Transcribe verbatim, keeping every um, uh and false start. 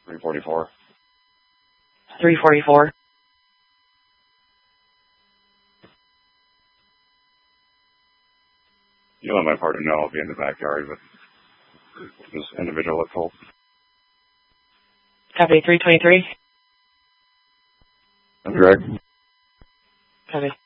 three forty-four. three forty-four. You let my partner know I'll be in the backyard with this individual at full. Copy, three twenty-three. That's correct. Copy.